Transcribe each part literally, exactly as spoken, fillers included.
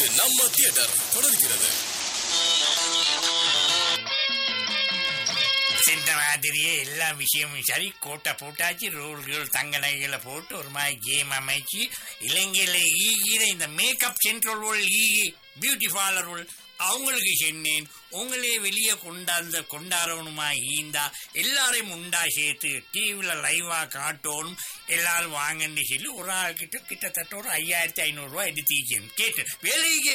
இது நம்ம தியேட்டர் தொடர்கிறது. சென்ற மாதிரியே எல்லா விஷயமும் சரி, கோட்டை போட்டாச்சு, ரோல்கள் தங்க நகைகளை போட்டு ஒரு மாதிரி கேம் அமைச்சு இலங்கையில ஈகிற இந்த மேக்கப் சென்ட்ரல் ரோல் ஈ பியூட்டி பார்லர் ரோல் அவங்களுக்கு சொன்னேன், உங்களே வெளியே கொண்டாந்த கொண்டாடணுமா ஈந்தா எல்லாரையும் உண்டா சேர்த்து டிவில லைவா காட்டணும் எல்லாரும் வாங்கன்னு சொல்லி ஒரு ஆள் கிட்ட கிட்டத்தட்ட ஒரு ஐயாயிரத்தி ஐநூறு ரூபாய் எடுத்தீங்க கேட்டு வேலைக்கு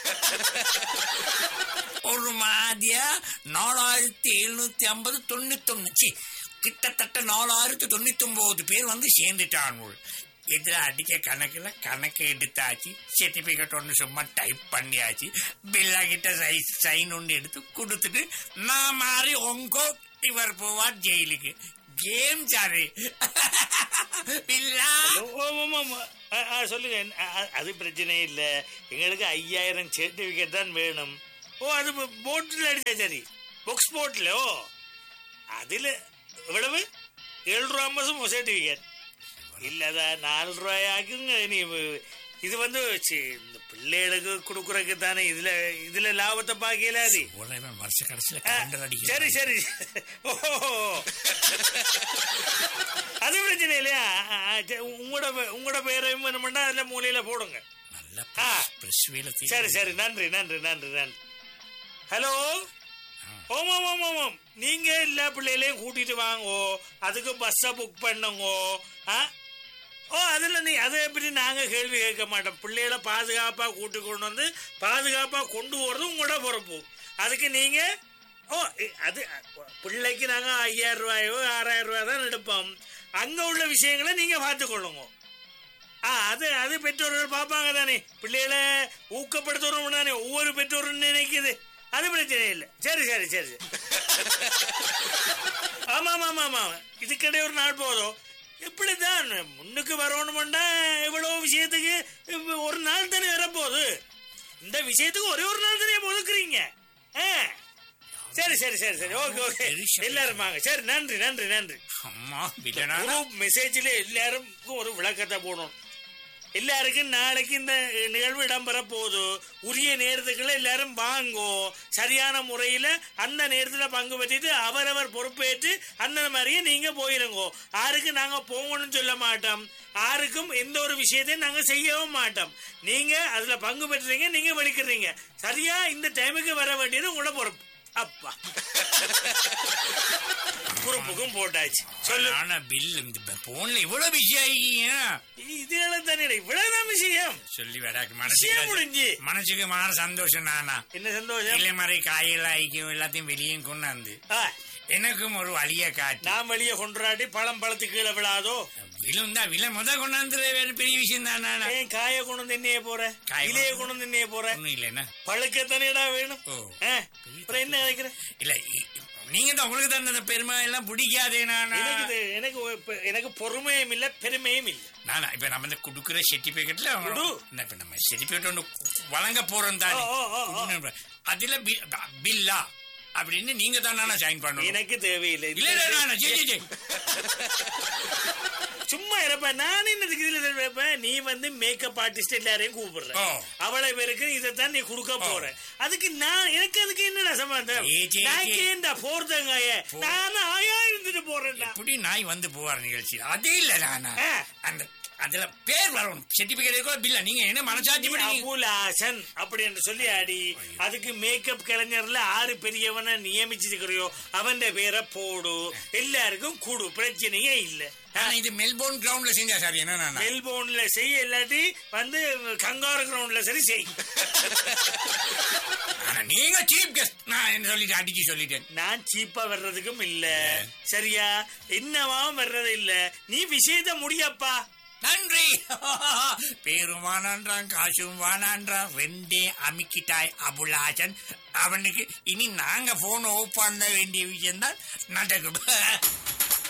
ஒரு மாதிரியா நாலாயிரத்தி எழுநூத்தி ஐம்பது தொண்ணூத்தி ஒண்ணு கிட்டத்தட்ட நாலாயிரத்தி தொண்ணூத்தி ஒன்பது பேர் வந்து சேர்ந்துட்டாங்க. இதுல அடிக்க கணக்குல கணக்கு எடுத்தாச்சு, சர்டிபிகேட் ஒன்று சும்மா டைப் பண்ணியாச்சு, பில்லா கிட்ட சைன் ஒன்று எடுத்து கொடுத்துட்டு நான் மாறி உங்கோ இவர் போவார் ஜெயிலுக்கு. கேம் சாரு பில்லா சொல்லுங்க. அது பிரச்சனை இல்லை, எங்களுக்கு ஐயாயிரம் சர்டிபிகேட் தான் வேணும். ஓ அது போட்டில் அடிச்சா சரி, புக்ஸ் போட்டில். ஓ அதில் எவ்வளவு? ஏழு ரூபா மாதம் சர்டிஃபிகேட் இல்லைதான், நாலு ரூபாயாக்குங்க. நீ இது வந்து இந்த பிள்ளைகளுக்கு கொடுக்குறதுக்கு தானே, இதுல இதுல லாபத்தை பார்க்கல. அது வருஷ கடைசியில சரி சரி ஓ அது பிரச்சனை இல்லையா? உங்களோட உங்களோட பேரையும் என்ன பண்ணா அதுல மூலையில போடுங்க. சரி சரி, நன்றி நன்றி நன்றி நன்றி. ஹலோ, ஓம் ஓம் ஓம் ஓம் ஓம் நீங்க எல்லா பிள்ளைகளையும் கூட்டிட்டு வாங்கோ, அதுக்கு பஸ்ஸை புக் பண்ணுங்கோ. ஆ ஓ அதில் நீ அதை எப்படி நாங்கள் கேள்வி கேட்க மாட்டோம். பிள்ளைகளை பாதுகாப்பாக கூட்டி கொண்டு வந்து பாதுகாப்பாக கொண்டு போகிறது உங்களோட பொறுப்பு. அதுக்கு நீங்கள் ஓ அது பிள்ளைக்கு நாங்கள் ஐயாயிரம் ரூபாயோ ஆறாயிரம் ரூபாய் தான் எடுப்போம். அங்கே உள்ள விஷயங்களை நீங்கள் பார்த்துக்கொள்ளுங்க. ஆ அது அது பெற்றோர்கள் பார்ப்பாங்க தானே, பிள்ளைகளை ஊக்கப்படுத்துறோம் தானே ஒவ்வொரு பெற்றோரும் நினைக்குது. அது பிரச்சனை இல்லை. சரி சரி சரி சரி ஆமாம் ஆமாம் ஆமாம் இதுக்கிடையே ஒரு நாள் போதும். இப்படிதான் முன்னுக்கு வரணும்டா, இவ்வளவு விஷயத்துக்கு ஒரு நாள் தானே வரப்போகுது. இந்த விஷயத்துக்கு ஒரே ஒரு நாள் தானே ஒதுக்குறீங்க. சரி சரி சரி சரி ஓகே ஓகே எல்லாரும் வாங்க. சரி நன்றி நன்றி நன்றி. மெசேஜ்ல எல்லாருக்கும் ஒரு விளக்கத்தை போடணும். எல்லாருக்கும் நாளைக்கு இந்த நிகழ்வு இடம்பெற போது உரிய நேரத்துக்குள்ள எல்லாரும் வாங்கோ. சரியான முறையில அந்த நேரத்துல பங்கு பெற்றிட்டு அவரவர் பொறுப்பேற்று அந்த மாதிரியே நீங்க போயிருங்கோ. யாருக்கு நாங்க போகணும்னு சொல்ல மாட்டோம், யாருக்கும் எந்த ஒரு விஷயத்தையும் நாங்க செய்யவும் மாட்டோம். நீங்க அதுல பங்கு பெற்றுறீங்க, நீங்க வலிக்கிறீங்க. சரியா இந்த டைமுக்கு வர வேண்டியது உங்களோட பொறுப்பு. அப்பா குறுப்புக்கும் போட்டாச்சு. சொல்லு போன்ல இவ்வளவு விஷயம் இதெல்லாம் தானே இவ்வளவுதான் விஷயம் சொல்லி வேடாக்கு மனசுக்கு முடிஞ்சு மனசுக்கு மாற சந்தோஷம். நானா என்ன சந்தோஷம்? இல்லை மாதிரி காயெல்லாம் ஆயிக்கும் எல்லாத்தையும் வெளியே கொண்டாந்து எனக்கும் ஒரு வழிய காட்டு. நான் வெளியே கொண்டாடி பழம் பழத்துக்கு கீழே விழாதோ விழுந்தா விலை முத கொண்டாந்து வேற பெரிய விஷயம் தான். ஏன் காய கொண்டு வந்து என்னைய போற, இலைய கொண்டு வந்து என்னைய போற இல்லைன்னா பழுக்கத்தானேடா வேணும். என்ன நினைக்கிற? இல்ல நீங்க தான் உங்களுக்கு தான் அந்த பெருமை எல்லாம் பிடிக்காதே. எனக்கு எனக்கு எனக்கு பொறுமையும் இல்ல பெருமையும் இல்ல. நானா இப்ப நம்ம இந்த குடுக்குற சர்டிபிகேட்ல இப்ப நம்ம சர்டிபிகேட் ஒன்று வழங்க போறோம் தானே, அதுல பில்லா அப்படின்னு நீங்க தான் சைன் பண்ணணும். எனக்கு தேவையில்லை. சும்மா இருப்ப நான் என்னதுக்கு இதுல வைப்பேன். நீ வந்து மேக்கப் ஆர்டிஸ்ட் எல்லாரையும் கூப்பிடுற, அவளை பேருக்கு இதைத்தான் நீ கொடுக்க போற. அதுக்கு நான் எனக்கு அதுக்கு என்னடா சம்பந்தம்? ஏண்டா போறதங்காய நான் ஆயா இருந்துட்டு போறேன். எப்படி நாய் வந்து போவார் நிகழ்ச்சி அதே இல்ல. நானா அந்த அதுல பேர் வரணும் சர்டிபிகேட் பில்ல நீங்க என்ன மனசாட்சி அபுலாசன் அப்படி என்று சொல்லி ஆடி அதுக்கு மேக்கப் கலைஞர்ல ஆறு பெரியவனை நியமிச்சிருக்கிறியோ அவன் பேரை போடு, எல்லாருக்கும் கூடு, பிரச்சனையே இல்ல. இது மெல்போர்ன் கிரவுண்ட்ல செஞ்சா சார் என்ன மெல்போர்ன்ல செய்ய, இல்லாட்டி வந்து கங்காரு கிரவுண்ட்ல சரி செய். நீங்க சீப் கெஸ்ட் நான் என்ன சொல்லிட்டு அடிச்சு சொல்லிட்டேன். நான் சீப்பா வர்றதுக்கும் இல்ல, சரியா என்னவாவும் வர்றது இல்ல. நீ விஷயத்த முடியப்பா. நன்றி. பேரும் வானான்றான் காசும் வானான்றான் ரெண்டே அமிக்கிட்டாய் அபுலாசன். அவனுக்கு இனி நாங்க போன் ஓப் பண்ண வேண்டிய விஷயம் தான் நடக்கும்.